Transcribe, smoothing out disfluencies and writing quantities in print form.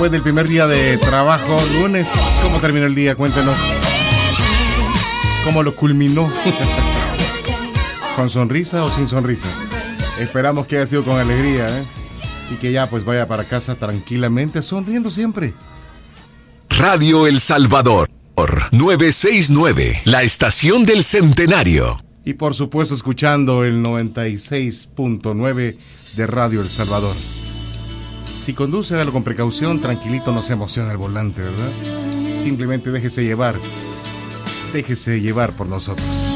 después del primer día de trabajo, lunes. ¿Cómo terminó el día? Cuéntenos. ¿Cómo lo culminó? ¿Con sonrisa o sin sonrisa? Esperamos que haya sido con alegría, ¿eh? Y que ya pues vaya para casa tranquilamente, sonriendo siempre. Radio El Salvador 969, la estación del centenario. Y por supuesto escuchando el 96.9 de Radio El Salvador. Si conduce, hágalo con precaución, tranquilito, no se emociona el volante, ¿verdad? Simplemente déjese llevar por nosotros.